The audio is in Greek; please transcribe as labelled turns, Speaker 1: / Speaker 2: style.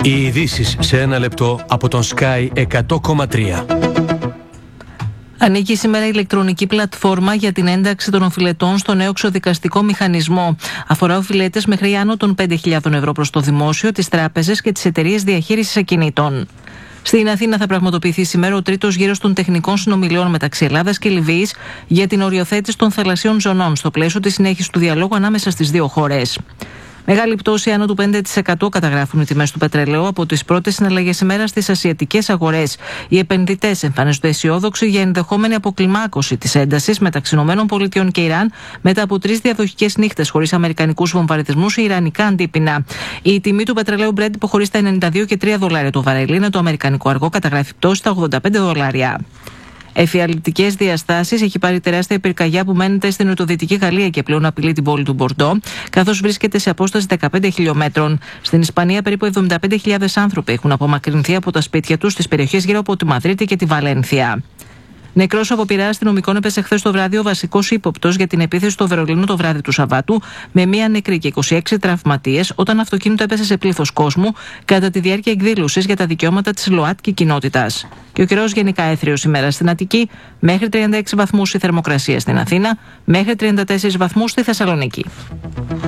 Speaker 1: Οι ειδήσεις σε ένα λεπτό από τον Sky 100,3.
Speaker 2: Ανοίγει σήμερα η ηλεκτρονική πλατφόρμα για την ένταξη των οφειλετών στο νέο εξοδικαστικό μηχανισμό. Αφορά οφειλέτες μέχρι άνω των 5.000 ευρώ προς το δημόσιο, τις τράπεζες και τις εταιρείες διαχείρισης ακινήτων. Στην Αθήνα θα πραγματοποιηθεί σήμερα ο τρίτος γύρος των τεχνικών συνομιλιών μεταξύ Ελλάδας και Λιβύης για την οριοθέτηση των θαλασσίων ζωνών στο πλαίσιο της συνέχισης του διαλόγου ανάμεσα στις δύο χώρες. Μεγάλη πτώση άνω του 5% καταγράφουν οι τιμές του πετρελαίου από τις πρώτες συναλλαγές ημέρα στις ασιατικές αγορές. Οι επενδυτές εμφανίζονται αισιόδοξοι για ενδεχόμενη αποκλιμάκωση της έντασης μεταξύ ΗΠΑ και Ιράν μετά από 3 διαδοχικές νύχτες χωρίς αμερικανικούς βομβαρδισμούς ή ιρανικά αντίπεινα. Η τιμή του πετρελαίου Brent υποχωρεί στα $92 και $3 το βαρέλι, ενώ το αμερικανικό αργό καταγράφει πτώση στα $85. Εφιαλτικές διαστάσεις έχει πάρει τεράστια πυρκαγιά που μένεται στην νοτιοδυτική Γαλλία και πλέον απειλεί την πόλη του Μπορντό, καθώς βρίσκεται σε απόσταση 15 χιλιόμετρων. Στην Ισπανία, περίπου 75.000 άνθρωποι έχουν απομακρυνθεί από τα σπίτια τους στις περιοχές γύρω από τη Μαδρίτη και τη Βαλένθια. Νεκρός από πειρά αστυνομικών έπεσε χθες το βράδυ ο βασικός ύποπτος για την επίθεση στο Βερολίνο το βράδυ του Σαββάτου, με μία νεκρή και 26 τραυματίες, όταν αυτοκίνητο έπεσε σε πλήθος κόσμου κατά τη διάρκεια εκδήλωσης για τα δικαιώματα της ΛΟΑΤΚΙ κοινότητας. Και ο καιρός γενικά έθριος σήμερα στην Αττική, μέχρι 36 βαθμούς η θερμοκρασία στην Αθήνα, μέχρι 34 βαθμούς στη Θεσσαλονίκη.